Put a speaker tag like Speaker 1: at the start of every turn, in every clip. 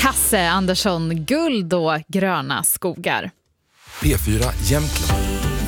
Speaker 1: Hasse Andersson, Guld och gröna skogar.
Speaker 2: P4 Jämtland.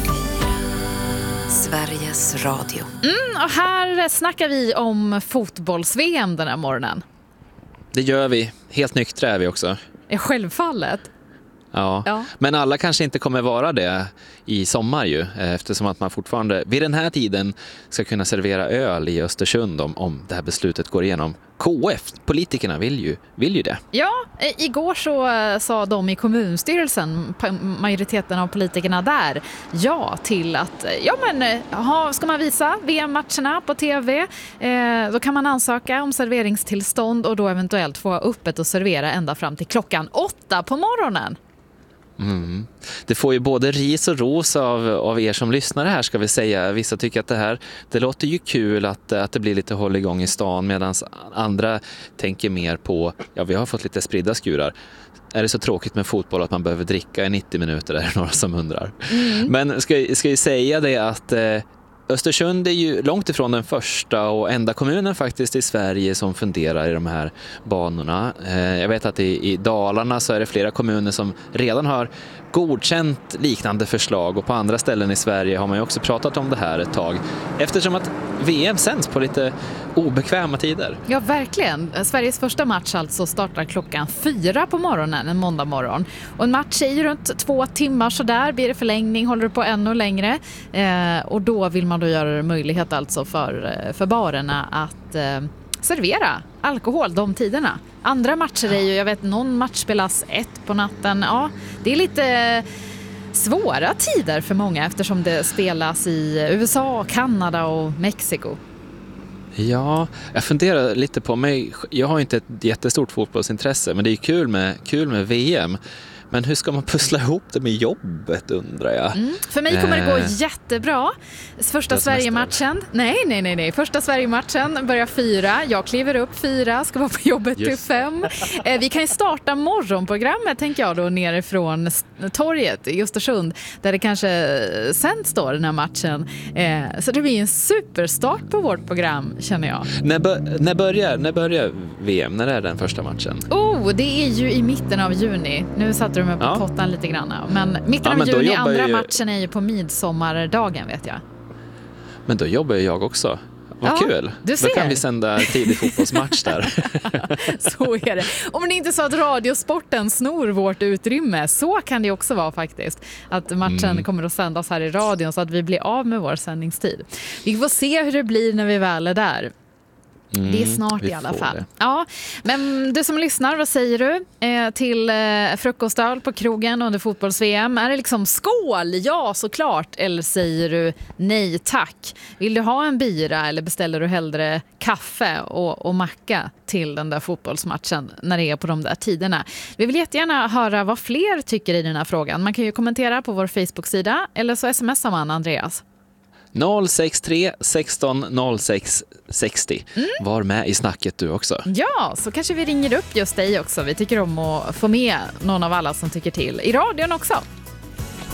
Speaker 3: Sveriges Radio.
Speaker 1: Och här snackar vi om fotbolls-VM den här morgonen.
Speaker 4: Det gör vi. Helt nyktra är vi också.
Speaker 1: Självfallet.
Speaker 4: Ja. Men alla kanske inte kommer vara det i sommar ju, eftersom att man fortfarande vid den här tiden ska kunna servera öl i Östersund om det här beslutet går igenom. KF, politikerna vill ju det. Ja,
Speaker 1: igår så sa de i kommunstyrelsen, majoriteten av politikerna där, ja till att ska man visa VM-matcherna på tv, då kan man ansöka om serveringstillstånd och då eventuellt få öppet och servera ända fram till klockan 8 på morgonen.
Speaker 4: Det får ju både ris och ros av er som lyssnar här, ska vi säga. Vissa tycker att det låter ju kul att det blir lite hålligång i stan, medan andra tänker mer på, vi har fått lite spridda skurar. Är det så tråkigt med fotboll att man behöver dricka i 90 minuter? Det är några som undrar. Men ska ju säga det att Östersund är ju långt ifrån den första och enda kommunen faktiskt i Sverige som funderar i de här banorna. Jag vet att i Dalarna så är det flera kommuner som redan har godkänt liknande förslag, och på andra ställen i Sverige har man ju också pratat om det här ett tag, eftersom att VM sänds på lite obekväma tider. Ja, verkligen. Sveriges första match alltså startar klockan 4 på morgonen en måndag morgon. Och en match är ju runt 2 timmar, så där blir det förlängning, håller det på ännu längre. Och då vill man då göra det möjlighet alltså för barerna att servera alkohol de tiderna. Andra matcher är ju, jag vet, någon match spelas 1 på natten. Ja, det är lite svåra tider för många eftersom det spelas i USA, Kanada och Mexiko. Ja, jag funderar lite på mig. Jag har inte ett jättestort fotbollsintresse, men det är kul med VM. Men hur ska man pussla ihop det med jobbet, undrar jag. För mig kommer det gå jättebra. Första Sverige-matchen. Nej. Första Sverige-matchen börjar 4. Jag kliver upp 4, ska vara på jobbet till 5. Vi kan ju starta morgonprogrammet, tänker jag då, nerifrån torget i Östersund, där det kanske sänds då den här matchen. Så det blir en superstart på vårt program, känner jag. När börjar VM? När är den första matchen? Det är ju i mitten av juni. Nu satte de på pottan lite grann. Men mitten av juni, andra matchen är ju på midsommardagen, vet jag. Men då jobbar jag också. Vad kul. Då kan vi sända tidig fotbollsmatch där. Så är det. Om det inte är så att radiosporten snor vårt utrymme, så kan det också vara faktiskt. Att matchen kommer att sändas här i radion så att vi blir av med vår sändningstid. Vi får se hur det blir när vi väl är där. Det är snart i alla fall. Ja, men du som lyssnar, vad säger du till frukostöl på krogen under fotbolls-VM? Är det liksom skål? Ja, såklart. Eller säger du nej tack? Vill du ha en bira eller beställer du hellre kaffe och macka till den där fotbollsmatchen när det är på de där tiderna? Vi vill jättegärna höra vad fler tycker i den här frågan. Man kan ju kommentera på vår Facebook-sida eller så smsar man Andreas. 063 16 06 60. Var med i snacket du också. Ja, så kanske vi ringer upp just dig också. Vi tycker om att få med någon av alla som tycker till i radion också.